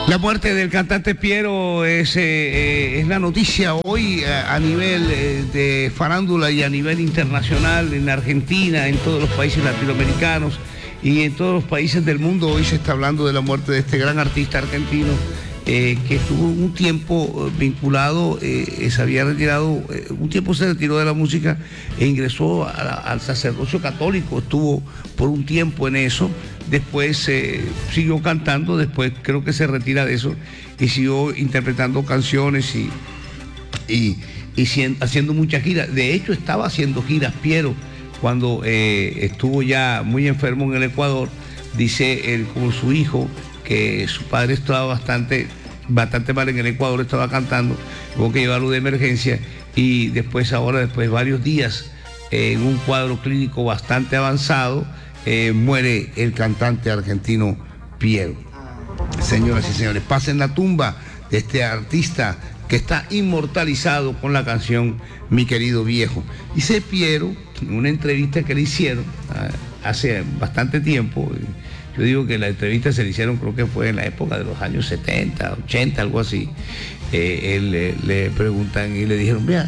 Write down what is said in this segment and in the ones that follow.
La muerte del cantante Piero es la noticia hoy a nivel de farándula y a nivel internacional, en Argentina, en todos los países latinoamericanos y en todos los países del mundo. Hoy se está hablando de la muerte de este gran artista argentino que estuvo un tiempo vinculado, se había retirado, un tiempo se retiró de la música e ingresó al sacerdocio católico, estuvo por un tiempo en eso. Después siguió cantando, después creo que se retira de eso y siguió interpretando canciones y haciendo muchas giras. De hecho, estaba haciendo giras Piero cuando estuvo ya muy enfermo en el Ecuador. Dice él, como su hijo, que su padre estaba bastante mal en el Ecuador, estaba cantando, tuvo que llevarlo de emergencia y después de varios días en un cuadro clínico bastante avanzado, muere el cantante argentino Piero. Señoras y señores, pasen la tumba de este artista que está inmortalizado con la canción Mi Querido Viejo. Dice Piero, en una entrevista que le hicieron hace bastante tiempo, yo digo que la entrevista se le hicieron, creo que fue en la época de los años 70, 80, algo así. Él le preguntan y le dijeron, vea,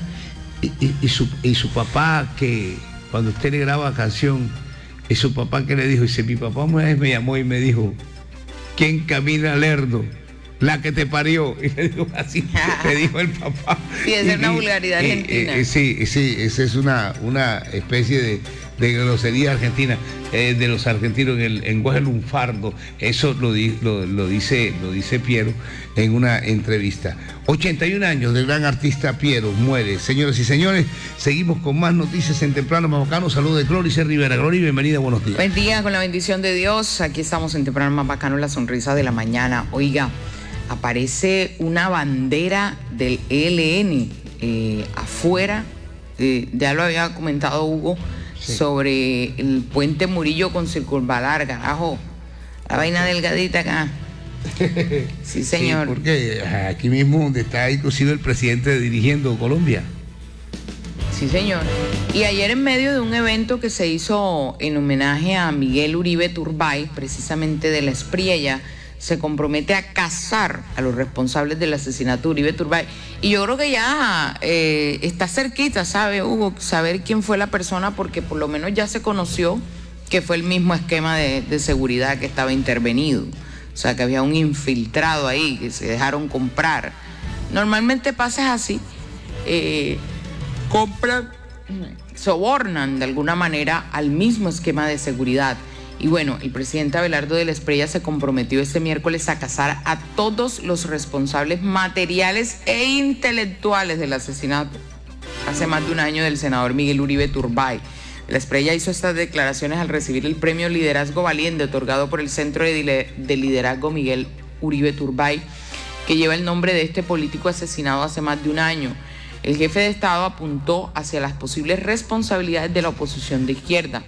y su papá, que cuando usted le graba canción, y su papá que le dijo, dice, mi papá me llamó y me dijo, ¿quién camina lerdo? La que te parió. Y le dijo así, le dijo el papá. Sí, esa es una vulgaridad argentina. Sí, esa es una especie de grosería argentina, de los argentinos en el lenguaje lunfardo. Eso lo dice Piero en una entrevista. 81 años del gran artista Piero muere. Señoras y señores, seguimos con más noticias en Temprano Más Bacano. Saludos de Glory C. Rivera. Glory, bienvenida, buenos días. Buen día, con la bendición de Dios. Aquí estamos en Temprano Más Bacano, la sonrisa de la mañana. Oiga, aparece una bandera del ELN afuera. Ya lo había comentado Hugo, sí, sobre el puente Murillo con Circunvalar, carajo. La vaina delgadita acá. Sí, señor. Sí, porque aquí mismo donde está inclusive el presidente dirigiendo Colombia. Sí, señor. Y ayer, en medio de un evento que se hizo en homenaje a Miguel Uribe Turbay, precisamente de La Espriella, se compromete a cazar a los responsables del asesinato de Uribe Turbay. Y yo creo que ya está cerquita, ¿sabe, Hugo? Saber quién fue la persona, porque por lo menos ya se conoció que fue el mismo esquema de seguridad que estaba intervenido. O sea, que había un infiltrado ahí, que se dejaron comprar. Normalmente pasa así. Compran, sobornan de alguna manera al mismo esquema de seguridad. Y bueno, el presidente Abelardo de la Espriella se comprometió este miércoles a cazar a todos los responsables materiales e intelectuales del asesinato hace más de un año del senador Miguel Uribe Turbay. La Espriella hizo estas declaraciones al recibir el premio Liderazgo Valiente otorgado por el Centro de Liderazgo Miguel Uribe Turbay, que lleva el nombre de este político asesinado hace más de un año. El jefe de Estado apuntó hacia las posibles responsabilidades de la oposición de izquierda.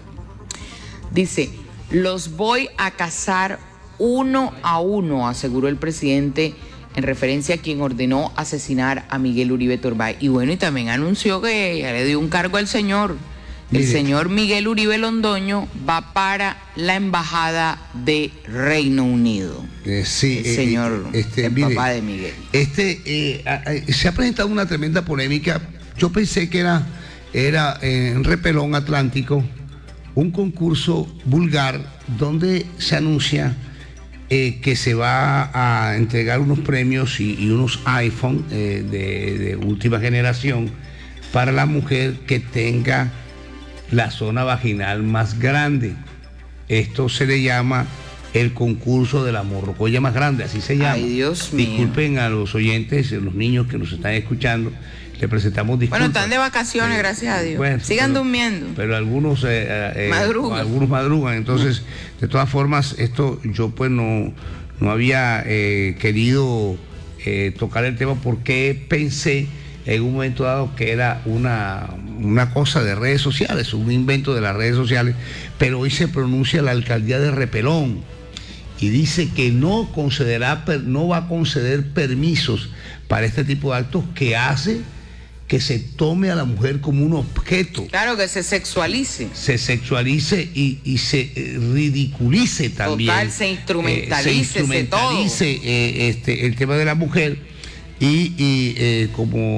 Dice, los voy a cazar uno a uno, aseguró el presidente en referencia a quien ordenó asesinar a Miguel Uribe Turbay. Y bueno, y también anunció que ya le dio un cargo al señor. El señor Miguel Uribe Londoño va para la embajada de Reino Unido. Sí, el señor, el papá de Miguel. Se ha presentado una tremenda polémica. Yo pensé que era en Repelón Atlántico, un concurso vulgar donde se anuncia que se va a entregar unos premios y unos iPhone de última generación para la mujer que tenga la zona vaginal más grande. Esto se le llama el concurso de la morrocoya más grande, así se llama. Ay, Dios mío. Disculpen a los oyentes, los niños que nos están escuchando, le presentamos disculpas. Bueno, están de vacaciones, gracias a Dios. Bueno, sigan durmiendo. Pero algunos madrugan. Entonces, de todas formas, esto yo pues no había querido tocar el tema porque pensé en un momento dado que era una cosa de redes sociales, un invento de las redes sociales, pero hoy se pronuncia la alcaldía de Repelón y dice que no va a conceder permisos para este tipo de actos que hace que se tome a la mujer como un objeto. Claro, que se sexualice. Se sexualice y se ridiculice también. Total, se instrumentalice todo. El tema de la mujer y como